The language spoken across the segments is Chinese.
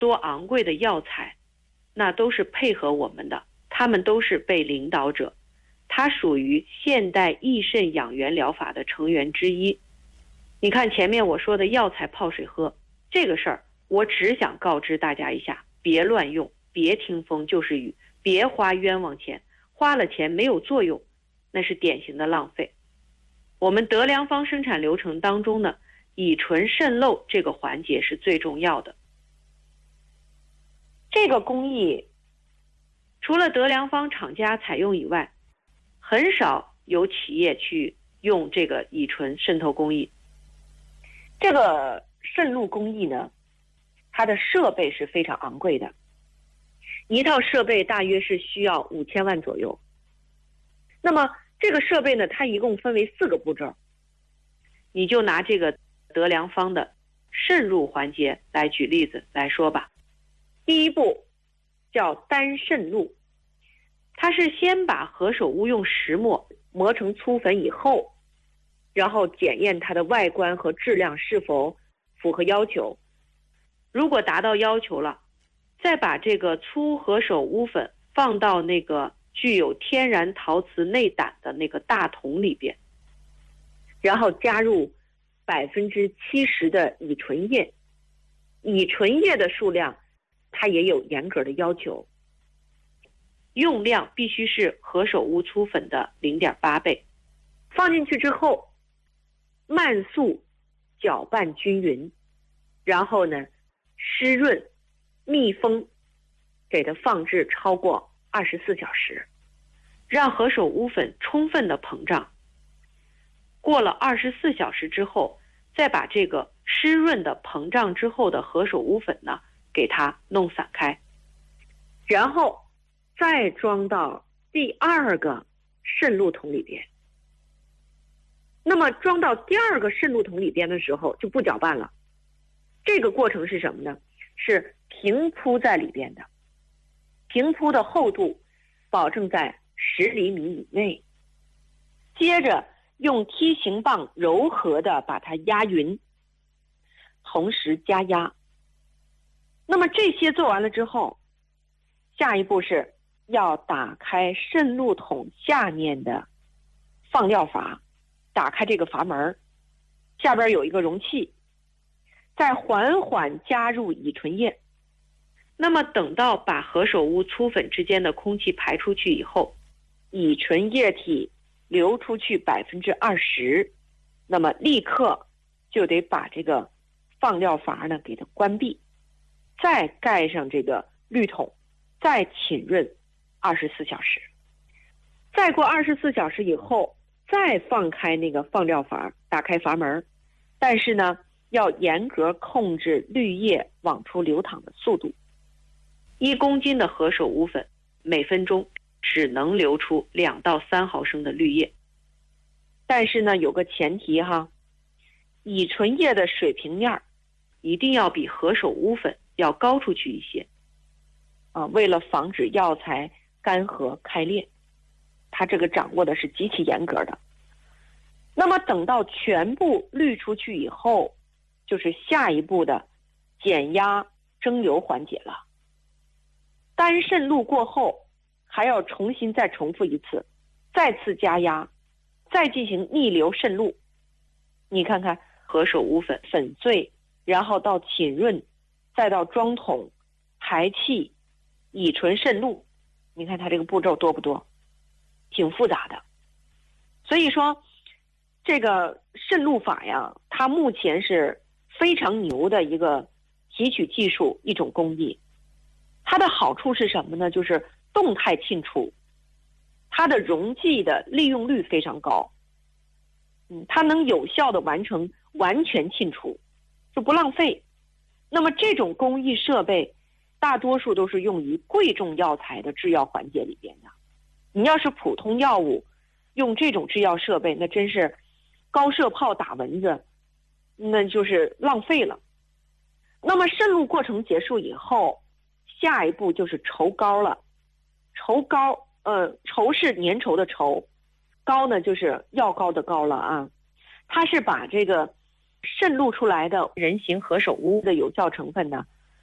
多昂贵的药材，那都是配合我们的，他们都是被领导者，它属于现代益肾养元疗法的成员之一。你看前面我说的药材泡水喝这个事儿，我只想告知大家一下，别乱用，别听风就是雨，别花冤枉钱，花了钱没有作用，那是典型的浪费。我们德良方生产流程当中呢，乙醇渗漏这个环节是最重要的。这个工艺除了德良方厂家采用以外，很少有企业去用这个乙醇渗透工艺。 这个渗露工艺呢，它的设备是非常昂贵的，一套设备大约是需要5000万左右。那么这个设备呢，它一共分为4个步骤。 你就拿这个德良方的渗入环节来举例子来说吧。 第一步叫单渗露， 它是先把何首乌用石磨磨成粗粉以后，然后检验它的外观和质量是否符合要求。 如果达到要求了，再把这个粗何首乌粉放到那个具有天然陶瓷内胆的那个大桶里边， 然后加入70%的乙醇液。乙醇液的数量它也有严格的要求， 用量必须是何首乌粗粉的0.8倍。 放进去之后慢速搅拌均匀，然后呢湿润密封，给它放置超过24小时， 让何首乌粉充分的膨胀。过了24小时之后，再把这个湿润的膨胀之后的何首乌粉呢，给它弄散开， 然后再装到第2个渗露桶里边。那么装到第2个渗露桶里边的时候就不搅拌了，这个过程是什么呢？是平铺在里边的，平铺的厚度保证在10厘米以内。接着用梯形棒柔和的把它压匀，同时加压。那么这些做完了之后，下一步是要打开渗露桶下面的放料阀，打开这个阀门，下边有一个容器，再缓缓加入乙醇液。 那么等到把何首乌粗粉之间的空气排出去以后， 乙醇液体流出去20%，那么立刻就得把这个放料阀呢给它关闭，再盖上这个滤桶，再浸润24小时。再过24小时以后，再放开那个放料阀，打开阀门，但是呢要严格控制滤液往出流淌的速度。 1公斤的何首乌粉每分钟只能流出2到3毫升的滤液。 但是呢有个前提哈，乙醇液的水平面一定要比何首乌粉要高出去一些为了防止药材干涸开裂，它这个掌握的是极其严格的。那么等到全部滤出去以后，就是下一步的减压蒸馏环节了。单渗露过后还要重新再重复一次，再次加压，再进行逆流渗露。你看看何首乌粉粉碎，然后到浸润，再到装桶排气，乙醇渗露，你看它这个步骤多不多？挺复杂的。所以说这个渗露法呀，它目前是非常牛的一个提取技术，一种工艺。它的好处是什么呢？就是动态沁出，它的溶剂的利用率非常高，它能有效的完成完全沁出，就不浪费。那么这种工艺设备大多数都是用于贵重药材的制药环节里边的。你要是普通药物用这种制药设备，那真是高射炮打蚊子，那就是浪费了。那么渗露过程结束以后，下一步就是稠膏了。稠膏稠是粘稠的稠，膏呢就是药膏的膏了啊。它是把这个渗露出来的人形何首乌的有效成分呢，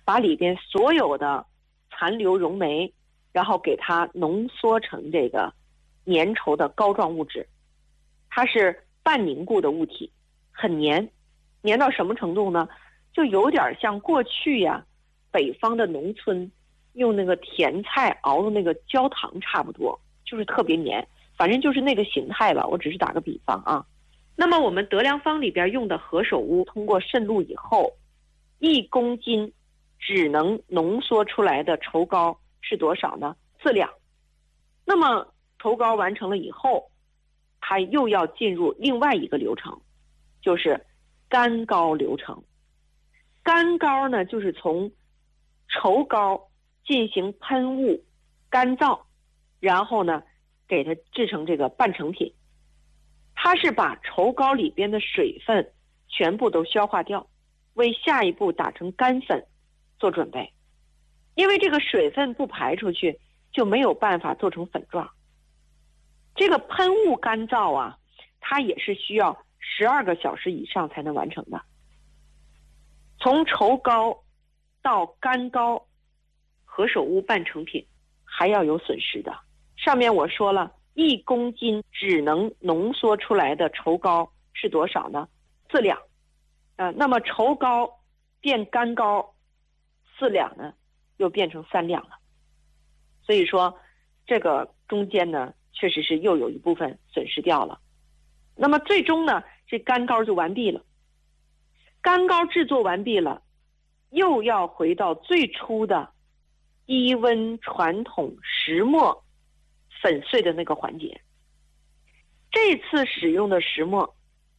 把里边所有的残留溶酶，然后给它浓缩成这个粘稠的膏状物质。它是半凝固的物体，很粘，粘到什么程度呢？就有点像过去呀，北方的农村用那个甜菜熬的那个焦糖差不多，就是特别粘，反正就是那个形态吧，我只是打个比方啊。 那么我们德良方里边用的何首乌， 通过渗露以后，1公斤只能浓缩出来的稠膏是多少呢？4两。那么稠膏完成了以后，它又要进入另外一个流程，就是干膏流程。干膏呢，就是从稠膏进行喷雾、干燥，然后呢，给它制成这个半成品。它是把稠膏里边的水分全部都消化掉，为下一步打成干粉做准备。因为这个水分不排出去，就没有办法做成粉状。这个喷雾干燥啊，它也是需要12个小时以上才能完成的。从稠膏到干膏， 何首乌半成品还要有损失的。上面我说了，1公斤只能浓缩出来的稠膏是多少呢？4两。那么稠膏变干膏4两呢，又变成3两了。所以说这个中间呢，确实是又有一部分损失掉了。那么最终呢，这干膏就完毕了。干膏制作完毕了，又要回到最初的低温传统石磨粉碎的那个环节。这次使用的石磨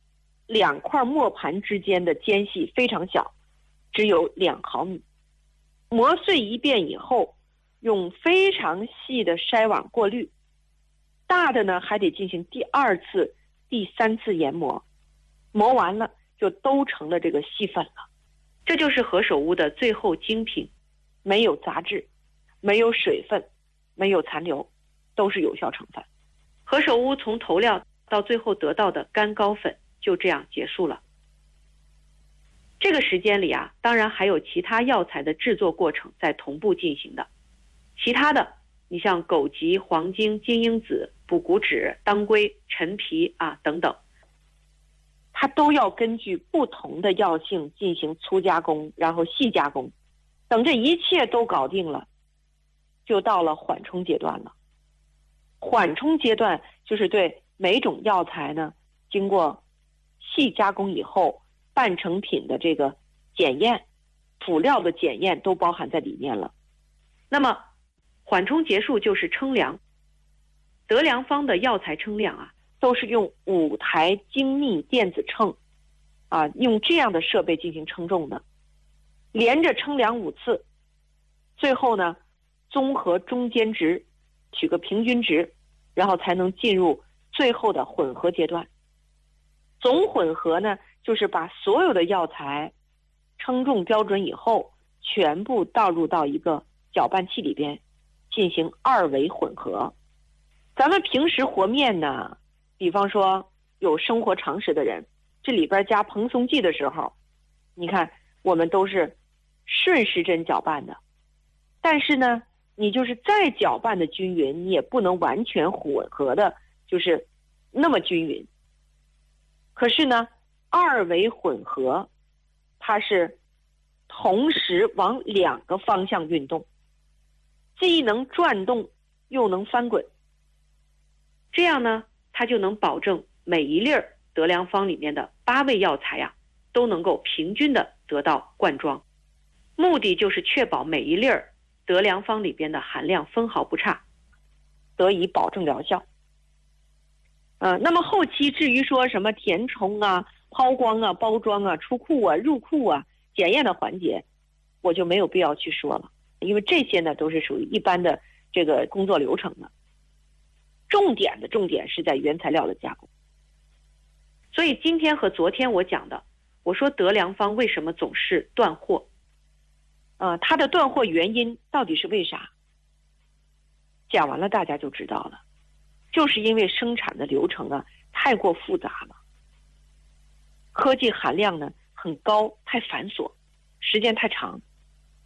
，2块磨盘之间的间隙非常小，只有2毫米。磨碎一遍以后，用非常细的筛网过滤，大的呢还得进行第2次、第3次研磨，磨完了就都成了这个细粉了。 这就是何首乌的最后精品， 没有杂质，没有水分，没有残留，都是有效成分。 何首乌从投料到最后得到的干膏粉就这样结束了。这个时间里啊，当然还有其他药材的制作过程在同步进行的。其他的，你像枸杞、黄精、金樱子、补骨脂、当归、陈皮啊等等， 它都要根据不同的药性进行粗加工，然后细加工。等这一切都搞定了，就到了缓冲阶段了。缓冲阶段就是对每种药材呢，经过细加工以后，半成品的这个检验、辅料的检验都包含在里面了。 那么缓冲结束就是称量。德良方的药材称量啊， 都是用5台精密电子秤啊，用这样的设备进行称重的，连着称量5次，最后呢，综合中间值，取个平均值，然后才能进入最后的混合阶段。总混合呢，就是把所有的药材称重标准以后，全部倒入到一个搅拌器里边，进行2维混合。咱们平时和面呢，比方说有生活常识的人，这里边加蓬松剂的时候，你看我们都是顺时针搅拌的，但是呢，你就是再搅拌的均匀，你也不能完全混合的就是那么均匀。可是呢，2维混合它是同时往2个方向运动，既能转动又能翻滚， 这样呢，它就能保证每一粒德良方里面的8味药材啊，都能够平均的得到灌装。目的就是确保每一粒德良方里边的含量分毫不差， 得以保证疗效。那么后期至于说什么填充啊、抛光啊、包装啊、出库啊、入库啊、检验的环节，我就没有必要去说了，因为这些呢都是属于一般的这个工作流程的。重点是在原材料的加工。 所以今天和昨天我讲的，我说德良方为什么总是断货， 它的断货原因到底是为啥？讲完了大家就知道了，就是因为生产的流程啊太过复杂了，科技含量呢很高，太繁琐，时间太长，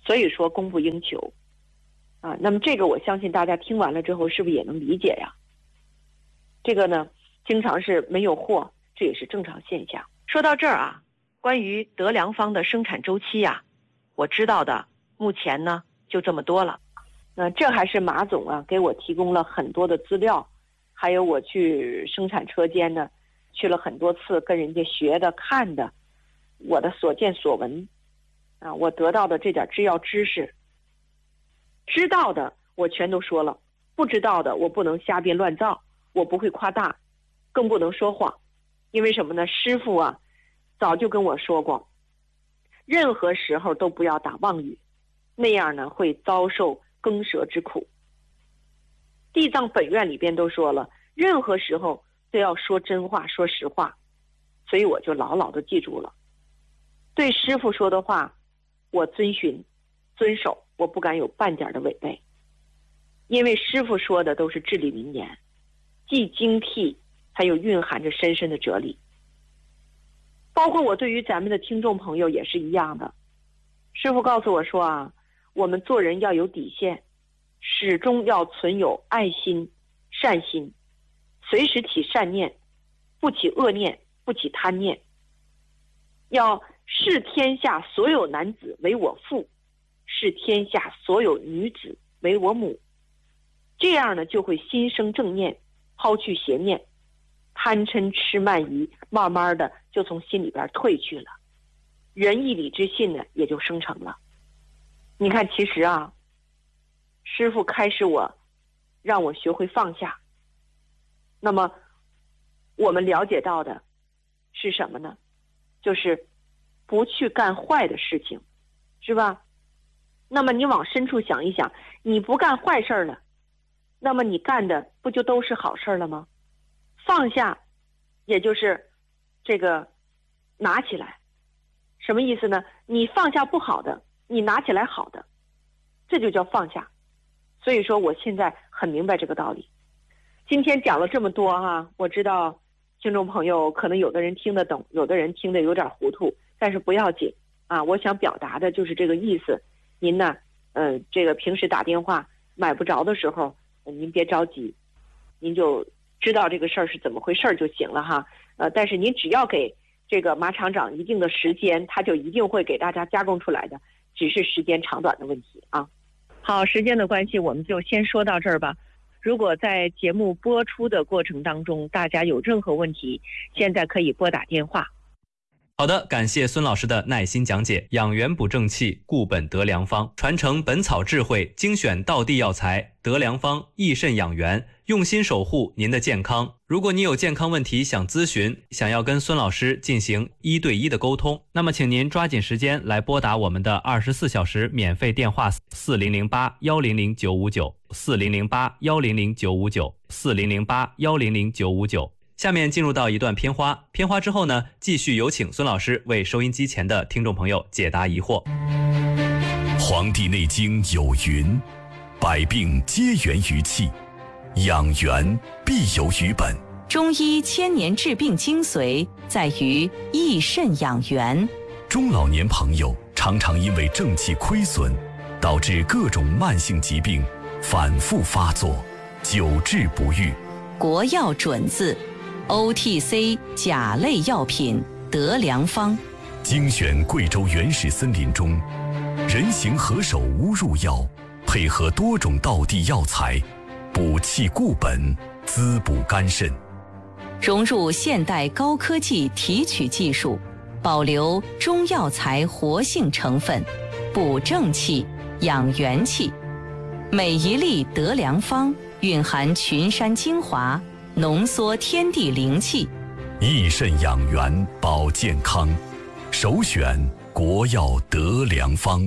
所以说供不应求啊。那么这个我相信大家听完了之后是不是也能理解呀？这个呢，经常是没有货，这也是正常现象。说到这儿啊，关于德良方的生产周期呀，我知道的目前呢就这么多了。这还是马总啊给我提供了很多的资料，还有我去生产车间呢去了很多次，跟人家学的看的，我的所见所闻啊，我得到的这点制药知识，知道的我全都说了，不知道的我不能瞎编乱造，我不会夸大，更不能说谎。因为什么呢？师傅啊早就跟我说过，任何时候都不要打妄语，那样呢会遭受耕舌之苦。地藏本愿里边都说了，任何时候都要说真话，说实话。所以我就牢牢的记住了，对师傅说的话我遵循遵守，我不敢有半点的违背。因为师傅说的都是至理名言，既精辟还有蕴含着深深的哲理。包括我对于咱们的听众朋友也是一样的，师傅告诉我说啊，我们做人要有底线，始终要存有爱心善心，随时起善念，不起恶念，不起贪念，要视天下所有男子为我父，视天下所有女子为我母，这样呢就会心生正念，抛去邪念，贪嗔痴慢疑慢慢的就从心里边退去了，仁义礼智信呢也就生成了。你看，其实啊，师父开始我，让我学会放下。那么我们了解到的是什么呢？就是不去干坏的事情，是吧？那么你往深处想一想，你不干坏事了，那么你干的不就都是好事了吗？放下也就是这个拿起来，什么意思呢？你放下不好的，你拿起来好的，这就叫放下。所以说我现在很明白这个道理。今天讲了这么多哈，我知道听众朋友可能有的人听得懂，有的人听得有点糊涂，但是不要紧啊，我想表达的就是这个意思。您呢这个平时打电话买不着的时候，您别着急，您就知道这个事儿是怎么回事就行了哈。但是您只要给这个马厂长一定的时间，他就一定会给大家加工出来的，只是时间长短的问题啊。好，时间的关系我们就先说到这儿吧。如果在节目播出的过程当中大家有任何问题，现在可以拨打电话。 好的，感谢孙老师的耐心讲解。养元补正气，固本得良方，传承本草智慧，精选道地药材，得良方益肾养元，用心守护您的健康。如果你有健康问题想咨询，想要跟孙老师进行1对1的沟通，那么请您抓紧时间来拨打我们的24小时免费电话4008-100-959 4008-100-959 4008-100-959。下面进入到一段片花，片花之后呢，继续有请孙老师为收音机前的听众朋友解答疑惑。 黄帝内经有云，百病皆源于气，养元必有于本。 中医千年治病精髓在于益肾养元。 中老年朋友常常因为正气亏损，导致各种慢性疾病反复发作，久治不愈。 国药准字 OTC 甲类药品得良方， 精选贵州原始森林中人形何首乌入药，配合多种道地药材，补气固本，滋补肝肾。 融入现代高科技提取技术，保留中药材活性成分，补正气，养元气。每一粒得良方蕴含群山精华，浓缩天地灵气， 益肾养元保健康，首选国药得良方。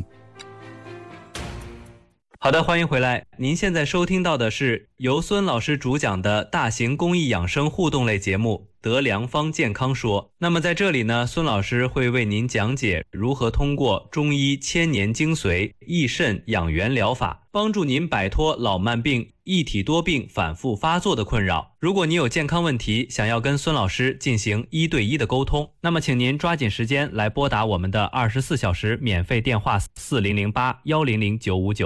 好的，欢迎回来。您现在收听到的是由孙老师主讲的大型公益养生互动类节目《 德良方健康说。那么在这里呢，孙老师会为您讲解如何通过中医千年精髓益肾养元疗法，帮助您摆脱老慢病、一体多病反复发作的困扰。如果你有健康问题，想要跟孙老师进行1对1的沟通，那么请您抓紧时间来拨打我们的24小时免费电话4008100959。